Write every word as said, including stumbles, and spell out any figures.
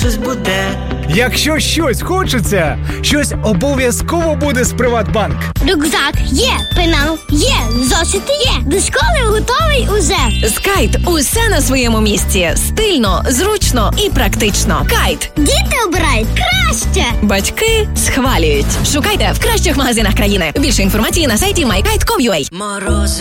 щось буде. Якщо щось хочеться, щось обов'язково буде з Приватбанк. Рюкзак є, пенал є, зошити є. До школи готовий уже. З Кайт усе на своєму місці. Стильно, зручно і практично. Кайт. Діти обирають краще. Батьки схвалюють. Шукайте в кращих магазинах країни. Більше інформації на сайті май кайт крапка ком крапка ю а. Морози.